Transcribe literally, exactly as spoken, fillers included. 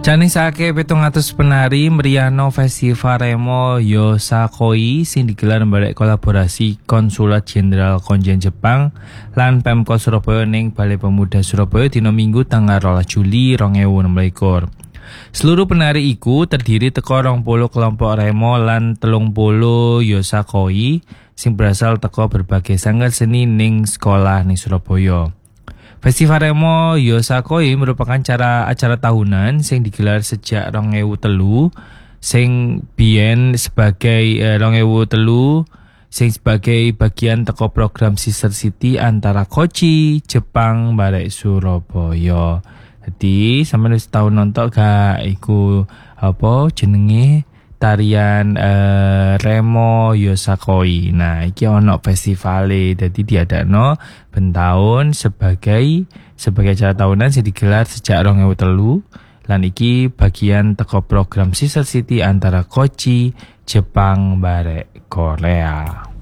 Janisake pitung atus penari mriyano Festival Remo Yosakoi sing digelar balik kolaborasi Konsulat Jenderal Konjen Jepang lan Pemkot Surabaya ning Balai Pemuda Surabaya dina Minggu tanggal rolas Juli dua ribu enam belas. Seluruh penari iku terdiri teko rong puluh kelompok Remo lan telung puluh Yosakoi sing berasal teko berbagai sanggar seni ning sekolah ning Surabaya. Festival Remo Yosakoi merupakan cara acara tahunan sing digelar sejak dua ribu tiga sing biyen sebagai eh, dua ribu tiga sing sebagai bagian teko program Sister City antara Kochi, Jepang, balik Surabaya. Jadi sampeyan wis tau nonton gak iku apa jenenge tarian uh, Remo Yosakoi. Nah, iki ono festivale, dadi diadakno ben taun sebagai sebagai acara tahunan sing digelar sejak dua ribu tiga lan iki bagian teko program Sister City antara Kochi, Jepang, barek Korea.